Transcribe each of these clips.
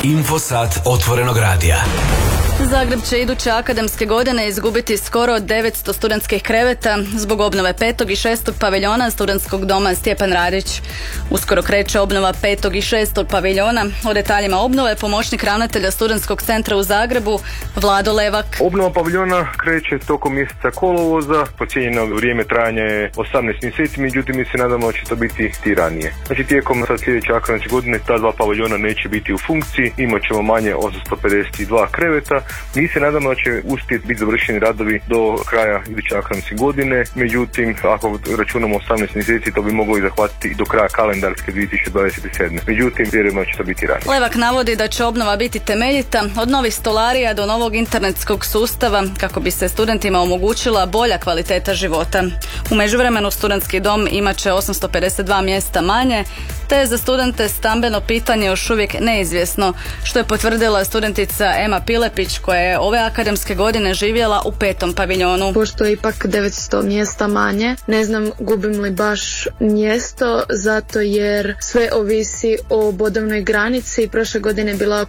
Infosat Otvorenog radija. Zagreb će iduće akademske godine izgubiti skoro 900 studentskih kreveta zbog obnove 5. i 6. paviljona studentskog doma Stjepan Radić. Uskoro kreće obnova 5. i 6. paviljona. O detaljima obnove pomoćnik ravnatelja studentskog centra u Zagrebu Vlado Levak. Obnova paviljona kreće tokom mjeseca kolovoza. Procijenjeno vrijeme trajanja je 18 mjeseci, međutim mi se nadamo da će to biti i ranije. Znači tijekom sljedeće akademske godine ta dva paviljona neće biti u funkciji, imat ćemo manje 852 kreveta. Mi se nadamo da će uspjeti biti završeni radovi do kraja iduće akademske godine, međutim ako računamo 18 mjeseci to bi moglo i zahvatiti do kraja kalendarske 2027. Međutim, vjerujemo da će to biti ranije. Levak navodi da će obnova biti temeljita od novih stolarija do novog internetskog sustava kako bi se studentima omogućila bolja kvaliteta života. U međuvremenu studentski dom imat će 852 mjesta manje, te je za studente stambeno pitanje još uvijek neizvjesno, što je potvrdila studentica Ema Pilepić koja je ove akademske godine živjela u 5. paviljonu. Pošto je ipak 900 mjesta manje, ne znam gubim li baš mjesto, zato jer sve ovisi o bodovnoj granici. Prošle godine je bila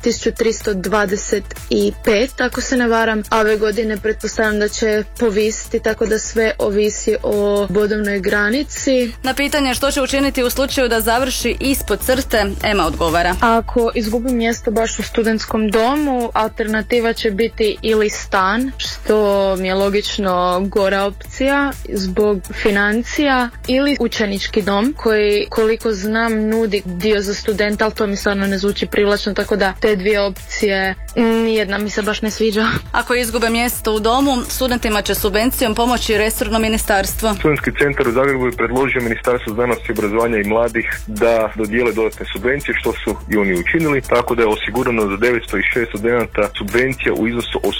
1325, ako se ne varam, a ove godine pretpostavljam da će povisiti, tako da sve ovisi o bodovnoj granici. Na pitanje što će učiniti u slučaju da završi ispod crte, Ema odgovara. Ako izgubim mjesto baš u studentskom domu, alternativa će biti ili stan, što mi je logično gora opcija zbog financija, ili učenički dom koji, koliko znam, nudi dio za studenta, ali to mi stvarno ne zvuči privlačno, tako da te dvije opcije nijedna mi se baš ne sviđa. Ako izgube mjesto u domu, studentima će subvencijom pomoći resorno ministarstvo. Studentski centar u Zagrebu je predložio Ministarstvo znanosti, obrazovanja i mladih da dodijele dodatne subvencije, što su i oni učinili, tako da je osigurano za 906 studenata subvencija u iznosu od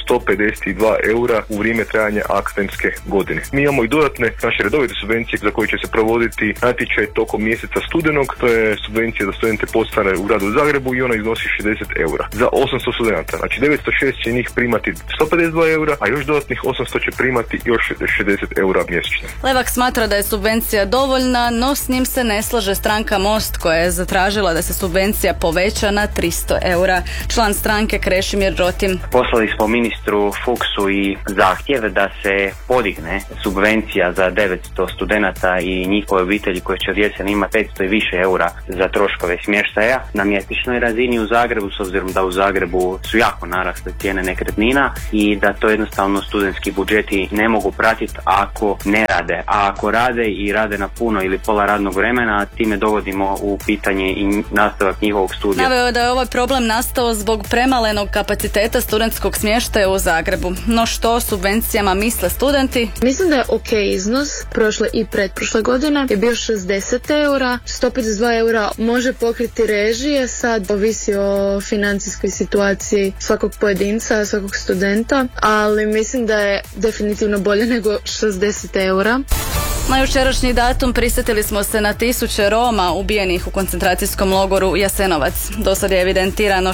152 eura u vrijeme trajanja akademske godine. Mi imamo i dodatne naše redovite subvencije za koje će se provoditi natječaj tokom mjeseca studenog. To je subvencija za studente podstanare u gradu Zagrebu i ona iznosi 60 eura za 800 studenta. Znači 906 će njih primati 152 eura, a još dodatnih 800 će primati još 60 eura mjesečno. Levak smatra da je subvencija dovoljna, no s njim se ne slaže stranka Most koja je zatražila da se subvencija poveća na 300 eura. Član stranke Krešimir Rotim. Poslali smo ministru Fuchsu i zahtjev da se podigne subvencija za 900 studenata i njihove obitelji koje će od jeseni imati 500 i više eura za troškove smještaja na mjesečnoj razini u Zagrebu, s obzirom da u Zagrebu su jako narasle cijene nekretnina i da to jednostavno studentski budžeti ne mogu pratiti ako ne rade. A ako rade i rade na puno ili pola radnog vremena, time dovodimo u pitanje i nastavak njihovog studija. Naveo je da je ovaj problem nastao zbog premalenog kapaciteta studentskog smještaja u Zagrebu. No što o subvencijama misle studenti? Mislim da je ok iznos. Prošle i pretprošle godine je bio 60 eura, 152 eura može pokriti režije, sad ovisi o financijskoj situaciji svakog pojedinca, svakog studenta, ali mislim da je definitivno bolje nego 60 eura. Na jučerašnji datum prisjetili smo se na 1000 Roma ubijenih u koncentracijskom logoru Jasenovac. Do sad je evidentirano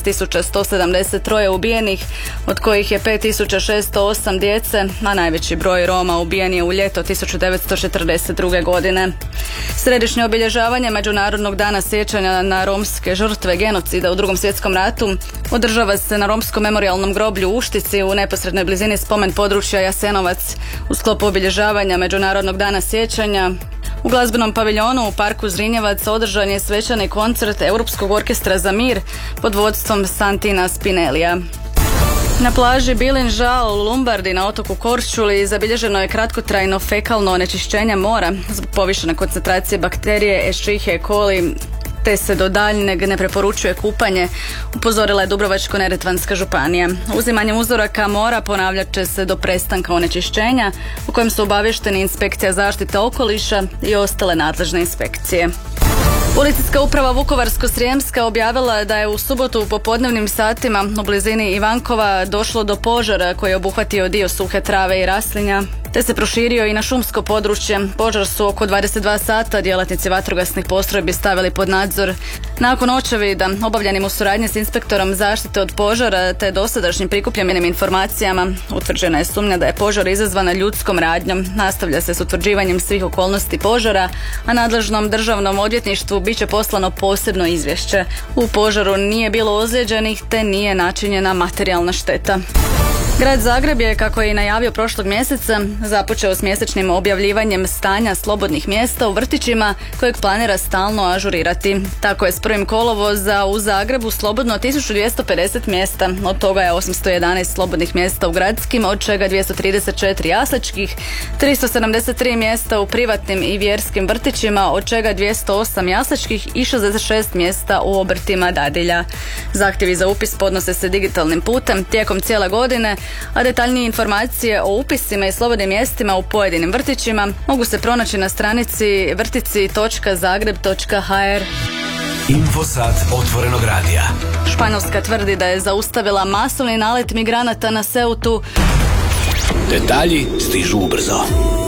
16.173 ubijenih, od kojih je 5.608 djece, a najveći broj Roma ubijen je u ljeto 1942. godine. Središnje obilježavanje Međunarodnog dana sjećanja na romske žrtve genocida u Drugom svjetskom ratu održava se na Romskom memorijalnom groblju u Uštici u neposrednoj blizini spomen područja Jasenovac. U sklopu obilježavanja Međunarodnog dana sjećanja u glazbenom paviljonu u parku Zrinjevac održan je svečani koncert Europskog orkestra za mir pod vodstvom Santina Spinellija. Na plaži Bilin Žal u Lumbardi na otoku Korčuli zabilježeno je kratkotrajno fekalno onečišćenje mora zbog povišene koncentracije bakterije Escherichia coli, te se do daljnjeg ne preporučuje kupanje, upozorila je Dubrovačko-neretvanska županija. Uzimanjem uzoraka mora ponavljat će se do prestanka onečišćenja, u kojem su obavješteni inspekcija zaštite okoliša i ostale nadležne inspekcije. Policijska uprava Vukovarsko-srijemska objavila da je u subotu u popodnevnim satima u blizini Ivankova došlo do požara koji je obuhvatio dio suhe trave i raslinja, te se proširio i na šumsko područje. Požar su oko 22 sata djelatnici vatrogasnih postrojbi stavili pod nadzor. Nakon očevida obavljenim u suradnji s inspektorom zaštite od požara te dosadašnjim prikupljenim informacijama utvrđena je sumnja da je požar izazvana ljudskom radnjom. Nastavlja se s utvrđivanjem svih okolnosti požara, a nadležnom državnom odvjetništvu bit će poslano posebno izvješće. U požaru nije bilo ozlijeđenih te nije načinjena materijalna šteta. Grad Zagreb je, kako je i najavio prošlog mjeseca, započeo s mjesečnim objavljivanjem stanja slobodnih mjesta u vrtićima kojeg planira stalno ažurirati. Tako je s 1. kolovoza u Zagrebu slobodno 1250 mjesta, od toga je 811 slobodnih mjesta u gradskim, od čega 234 jasličkih, 373 mjesta u privatnim i vjerskim vrtićima, od čega 208 jasličkih i 66 mjesta u obrtima dadilja. Zahtjevi za upis podnose se digitalnim putem tijekom cijele godine, a detaljnije informacije o upisima i slobodnim mjestima u pojedinim vrtićima mogu se pronaći na stranici vrtici.zagreb.hr. Infosat otvorenog radija. Španjolska tvrdi da je zaustavila masovni nalet migranata na Ceutu. Detalji stižu ubrzo.